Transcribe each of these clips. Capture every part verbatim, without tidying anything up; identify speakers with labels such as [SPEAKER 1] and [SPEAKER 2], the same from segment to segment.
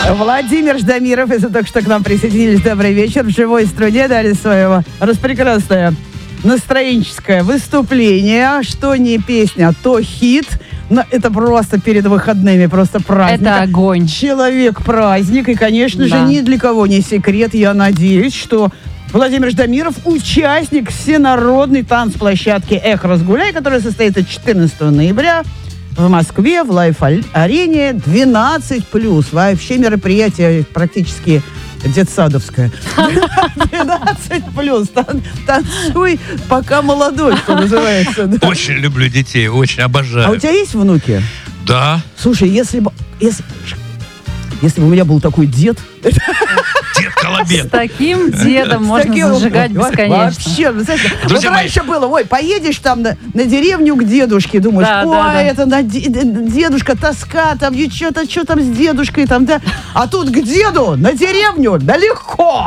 [SPEAKER 1] Владимир Ждамиров, если только что к нам присоединились, добрый вечер. В живой струне дали свое распрекрасное настроенческое выступление. Что не песня, то хит. Но это просто перед выходными, просто праздник.
[SPEAKER 2] Это огонь.
[SPEAKER 1] Человек-праздник. И, конечно да. же, ни для кого не секрет. Я надеюсь, что Владимир Ждамиров участник всенародной танцплощадки «Эх, разгуляй», которая состоится четырнадцатого ноября в Москве, в Лайф-арене, двенадцать плюс. Вообще мероприятие практически детсадовское. двенадцать плюс. Танцуй, пока молодой, что называется. Да.
[SPEAKER 3] Очень люблю детей, очень обожаю.
[SPEAKER 1] А у тебя есть внуки?
[SPEAKER 3] Да.
[SPEAKER 1] Слушай, если бы... Если, если бы у меня был такой дед...
[SPEAKER 3] Дед Колобед.
[SPEAKER 2] С таким дедом можно таким, зажигать бесконечно. Вообще,
[SPEAKER 1] вот раньше было, ой, поедешь там на, на деревню к дедушке, думаешь, да, ой, да, да. это на де, дедушка, тоска, там, и что-то, что там с дедушкой, там, да. А тут к деду, на деревню, да легко.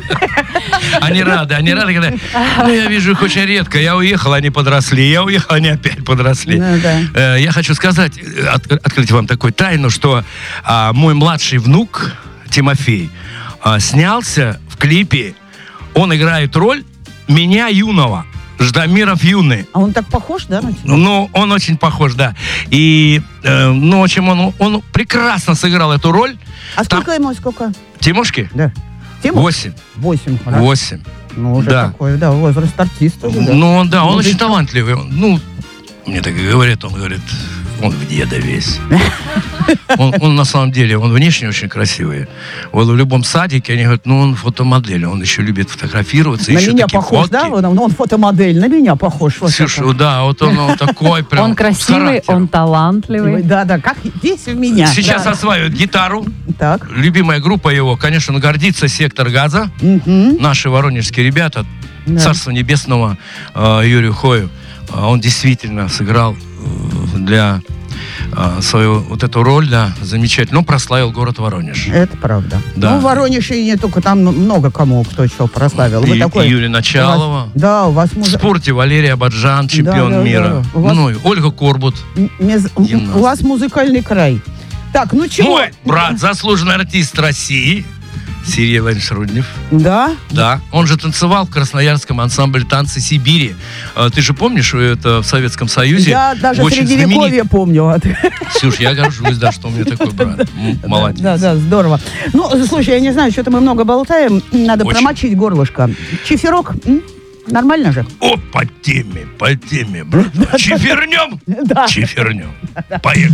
[SPEAKER 3] Они рады, они рады, когда, ну, я вижу их очень редко. Я уехал, они подросли, я уехал, они опять подросли. Ну, да. Я хочу сказать, от, открыть вам такую тайну, что а, мой младший внук, Тимофей, снялся в клипе, он играет роль меня юного, Ждамиров юный.
[SPEAKER 1] А он так похож, да, на тебя?
[SPEAKER 3] Ну, он очень похож, да. И, э, ну, в общем, он, он прекрасно сыграл эту роль.
[SPEAKER 1] А Там... сколько ему, сколько?
[SPEAKER 3] Тимошке?
[SPEAKER 1] Да.
[SPEAKER 3] Тимуш? Восемь.
[SPEAKER 1] Восемь, хорошо.
[SPEAKER 3] Восемь.
[SPEAKER 1] Ну, уже
[SPEAKER 3] да.
[SPEAKER 1] такой, да, возраст артиста. Да.
[SPEAKER 3] Ну, да, он, он очень талантливый. Ну, мне так и говорят, он говорит, он в деда весь. Он, он на самом деле, он внешне очень красивый. Вот в любом садике они говорят, ну он фотомодель, он еще любит фотографироваться.
[SPEAKER 1] На меня похож, фотки. Да? Он, он фотомодель, на меня похож. Вот
[SPEAKER 3] Слушай, да, вот он, он такой прям.
[SPEAKER 2] Он красивый, он талантливый.
[SPEAKER 1] Да, да, как весь в меня.
[SPEAKER 3] Сейчас
[SPEAKER 1] да.
[SPEAKER 3] осваивает гитару.
[SPEAKER 1] Так.
[SPEAKER 3] Любимая группа его, конечно, он гордится «Сектор газа». Угу. Наши воронежские ребята, да. Царство небесного э, Юрию Хою. Он действительно сыграл для э, свою вот эту роль, да, замечательно. Он прославил город Воронеж.
[SPEAKER 1] Это правда.
[SPEAKER 3] Да.
[SPEAKER 1] Ну, в Воронеже не только, там много кому кто еще прославил.
[SPEAKER 3] И,
[SPEAKER 1] Вы такой,
[SPEAKER 3] Юрий Началова.
[SPEAKER 1] У вас, да, у вас...
[SPEAKER 3] В спорте Валерий Абаджан, чемпион да, да, мира. Да, да. Вас... Ну, Ольга Корбут.
[SPEAKER 1] Мез... У вас музыкальный край. Так, ну чего?
[SPEAKER 3] Мой брат, заслуженный артист России, Сергей Владимирович Руднев.
[SPEAKER 1] Да?
[SPEAKER 3] Да. Он же танцевал в Красноярском ансамбле «Танцы Сибири». Ты же помнишь, это в Советском Союзе?
[SPEAKER 1] Я даже Средневековье знаменит... помню.
[SPEAKER 3] Ксюш, я горжусь, да, что у меня такой брат. Молодец.
[SPEAKER 1] Да, да, здорово. Ну, слушай, я не знаю, что-то мы много болтаем. Надо промочить горлышко. Чиферок? Нормально же?
[SPEAKER 3] О, по теме, по теме, брат. Чифернем? Да. Чифернем. Поехали.